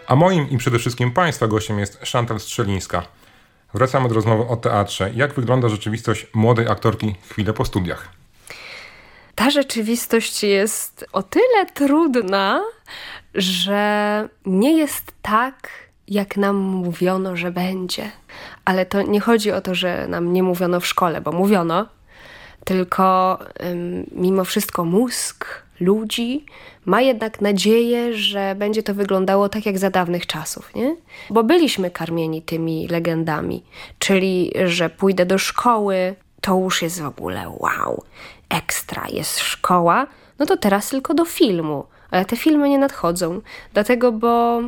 A moim i przede wszystkim Państwa gościem jest Chantal Strzelińska. Wracamy do rozmowy o teatrze. Jak wygląda rzeczywistość młodej aktorki chwilę po studiach? Ta rzeczywistość jest o tyle trudna, że nie jest tak, jak nam mówiono, że będzie. Ale to nie chodzi o to, że nam nie mówiono w szkole, bo mówiono, tylko mimo wszystko mózg ludzi ma jednak nadzieję, że będzie to wyglądało tak jak za dawnych czasów, nie? Bo byliśmy karmieni tymi legendami, czyli że pójdę do szkoły, to już jest w ogóle wow, ekstra, jest szkoła, no to teraz tylko do filmu. Ale te filmy nie nadchodzą, dlatego, bo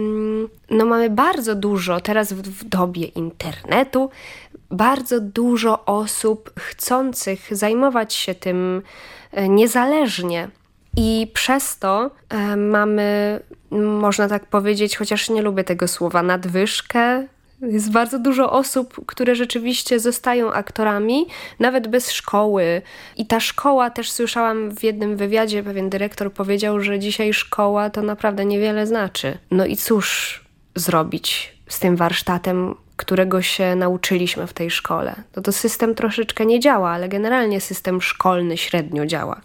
mamy bardzo dużo, teraz w dobie internetu, bardzo dużo osób chcących zajmować się tym niezależnie. I przez to mamy, można tak powiedzieć, chociaż nie lubię tego słowa, nadwyżkę. Jest bardzo dużo osób, które rzeczywiście zostają aktorami, nawet bez szkoły. I ta szkoła, też słyszałam w jednym wywiadzie, pewien dyrektor powiedział, że dzisiaj szkoła to naprawdę niewiele znaczy. No i cóż zrobić z tym warsztatem, którego się nauczyliśmy w tej szkole? No to system troszeczkę nie działa, ale generalnie system szkolny średnio działa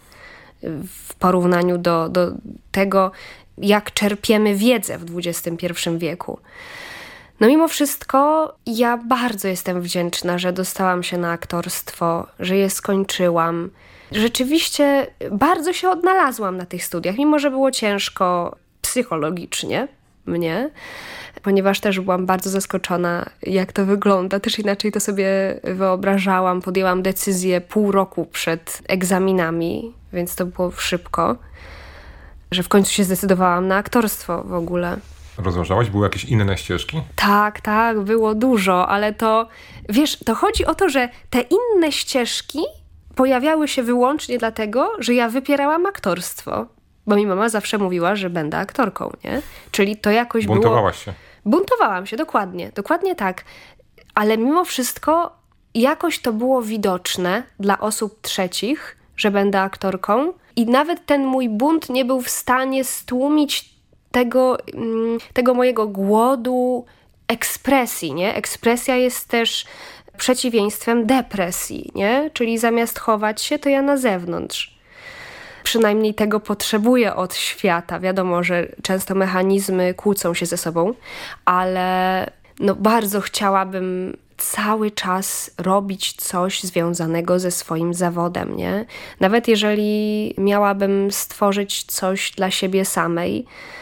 w porównaniu do tego, jak czerpiemy wiedzę w XXI wieku. No mimo wszystko ja bardzo jestem wdzięczna, że dostałam się na aktorstwo, że je skończyłam. Rzeczywiście bardzo się odnalazłam na tych studiach, mimo że było ciężko psychologicznie mnie, ponieważ też byłam bardzo zaskoczona, jak to wygląda. Też inaczej to sobie wyobrażałam. Podjęłam decyzję pół roku przed egzaminami, więc to było szybko, że w końcu się zdecydowałam na aktorstwo w ogóle. Rozważałaś? Były jakieś inne ścieżki? Tak, było dużo, ale to, wiesz, to chodzi o to, że te inne ścieżki pojawiały się wyłącznie dlatego, że ja wypierałam aktorstwo. Bo mi mama zawsze mówiła, że będę aktorką, nie? Czyli to jakoś było... Buntowałaś się? Buntowałam się, dokładnie tak. Ale mimo wszystko jakoś to było widoczne dla osób trzecich, że będę aktorką. I nawet ten mój bunt nie był w stanie stłumić tego mojego głodu ekspresji, nie? Ekspresja jest też przeciwieństwem depresji, nie? Czyli zamiast chować się, to ja na zewnątrz. Przynajmniej tego potrzebuję od świata. Wiadomo, że często mechanizmy kłócą się ze sobą, ale bardzo chciałabym cały czas robić coś związanego ze swoim zawodem, nie? Nawet jeżeli miałabym stworzyć coś dla siebie samej,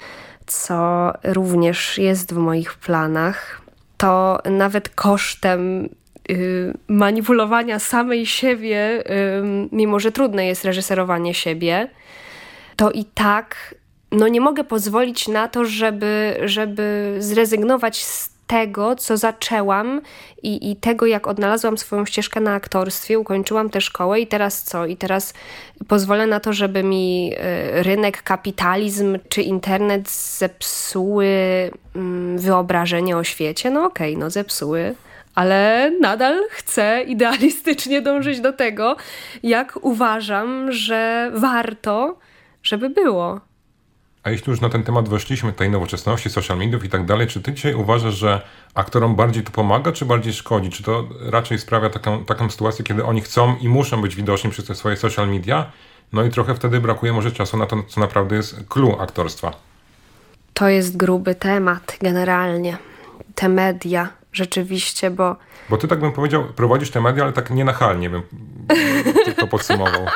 co również jest w moich planach, to nawet kosztem manipulowania samej siebie, mimo że trudne jest reżyserowanie siebie, to i tak nie mogę pozwolić na to, żeby zrezygnować z tego, co zaczęłam i tego, jak odnalazłam swoją ścieżkę na aktorstwie, ukończyłam tę szkołę i teraz co? I teraz pozwolę na to, żeby mi rynek, kapitalizm czy internet zepsuły wyobrażenie o świecie? No okej, zepsuły. Ale nadal chcę idealistycznie dążyć do tego, jak uważam, że warto, żeby było. A jeśli już na ten temat weszliśmy, tej nowoczesności, social mediów i tak dalej, czy ty dzisiaj uważasz, że aktorom bardziej to pomaga, czy bardziej szkodzi? Czy to raczej sprawia taką sytuację, kiedy oni chcą i muszą być widoczni przez te swoje social media, i trochę wtedy brakuje może czasu na to, co naprawdę jest clue aktorstwa? To jest gruby temat generalnie. Te media. Rzeczywiście, bo... Bo ty, tak bym powiedział, prowadzisz te media, ale tak nienachalnie bym to podsumował.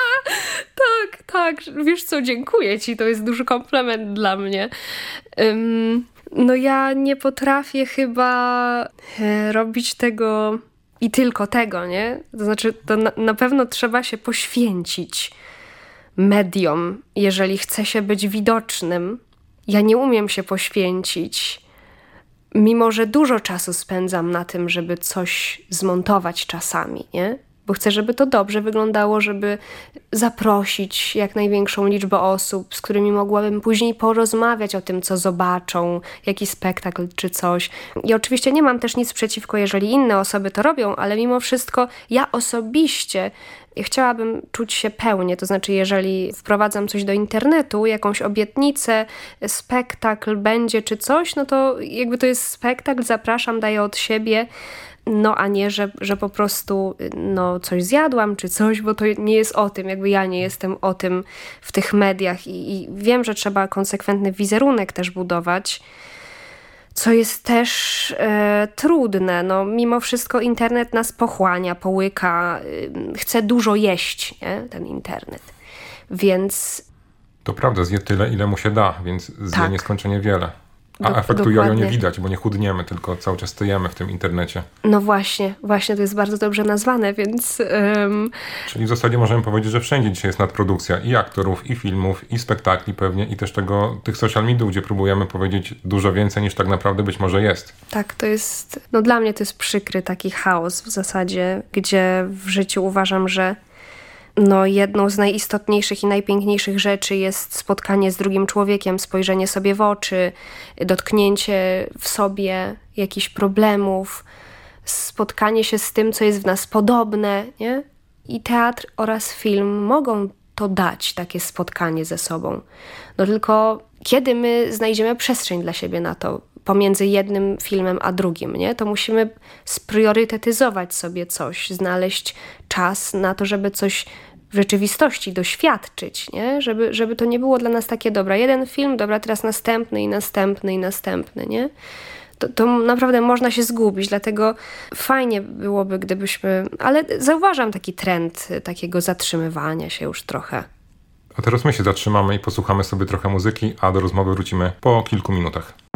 Tak. Wiesz co, dziękuję ci. To jest duży komplement dla mnie. Ja nie potrafię chyba robić tego i tylko tego, nie? To znaczy, to na pewno trzeba się poświęcić mediom, jeżeli chce się być widocznym. Ja nie umiem się poświęcić, mimo że dużo czasu spędzam na tym, żeby coś zmontować czasami, nie? Bo chcę, żeby to dobrze wyglądało, żeby zaprosić jak największą liczbę osób, z którymi mogłabym później porozmawiać o tym, co zobaczą, jaki spektakl czy coś. I oczywiście nie mam też nic przeciwko, jeżeli inne osoby to robią, ale mimo wszystko ja osobiście Ja chciałabym czuć się pełnie, to znaczy jeżeli wprowadzam coś do internetu, jakąś obietnicę, spektakl będzie czy coś, no to jakby to jest spektakl, zapraszam, daję od siebie, no a nie, że po prostu no, coś zjadłam czy coś, bo to nie jest o tym, jakby ja nie jestem o tym w tych mediach i wiem, że trzeba konsekwentny wizerunek też budować, co jest też trudne. No, mimo wszystko internet nas pochłania, połyka, chce dużo jeść, nie? Ten internet. Więc... To prawda, zje tyle, ile mu się da, więc zje Tak. nieskończenie wiele. A efektu jojo nie widać, bo nie chudniemy, tylko cały czas stojemy w tym internecie. No właśnie to jest bardzo dobrze nazwane, więc... Czyli w zasadzie możemy powiedzieć, że wszędzie dzisiaj jest nadprodukcja i aktorów, i filmów, i spektakli pewnie, i też tych social mediów, gdzie próbujemy powiedzieć dużo więcej niż tak naprawdę być może jest. Tak, to jest... No dla mnie to jest przykry taki chaos w zasadzie, gdzie w życiu uważam, że no jedną z najistotniejszych i najpiękniejszych rzeczy jest spotkanie z drugim człowiekiem, spojrzenie sobie w oczy, dotknięcie w sobie jakichś problemów, spotkanie się z tym, co jest w nas podobne, nie? I teatr oraz film mogą to dać, takie spotkanie ze sobą. No tylko kiedy my znajdziemy przestrzeń dla siebie na to, pomiędzy jednym filmem a drugim, nie? To musimy spriorytetyzować sobie coś, znaleźć czas na to, żeby coś w rzeczywistości doświadczyć, nie? Żeby to nie było dla nas takie, dobra, jeden film, dobra, teraz następny i następny i następny, nie? To naprawdę można się zgubić, dlatego fajnie byłoby, gdybyśmy... Ale zauważam taki trend takiego zatrzymywania się już trochę. A teraz my się zatrzymamy i posłuchamy sobie trochę muzyki, a do rozmowy wrócimy po kilku minutach.